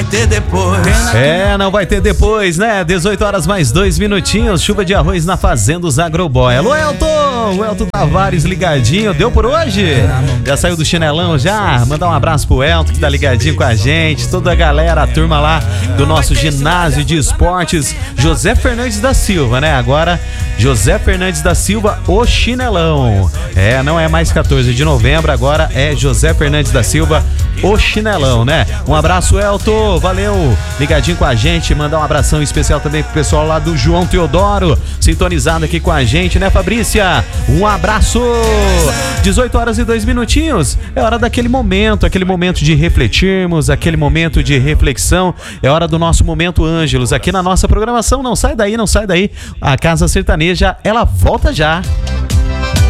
vai ter depois. Não vai ter depois, né? 18 horas mais 2 minutinhos. Chuva de arroz na Fazendas Agroboy. Alô, Elton! O Elton Tavares ligadinho. Deu por hoje? Já saiu do chinelão já? Mandar um abraço pro Elton que tá ligadinho com a gente. Toda a galera, a turma lá do nosso ginásio de esportes José Fernandes da Silva, né? Agora José Fernandes da Silva, o chinelão. Não é mais 14 de novembro, agora é José Fernandes da Silva, o chinelão, né? Um abraço, Elton, valeu, ligadinho com a gente. Mandar um abração especial também pro pessoal lá do João Teodoro, sintonizado aqui com a gente, né, Fabrícia? Um abraço. 18 horas e 2 minutinhos. É hora daquele momento de refletirmos, aquele momento de reflexão. É hora do nosso Momento Ângelos aqui na nossa programação. Não sai daí, não sai daí. A Casa Sertaneja, ela volta já.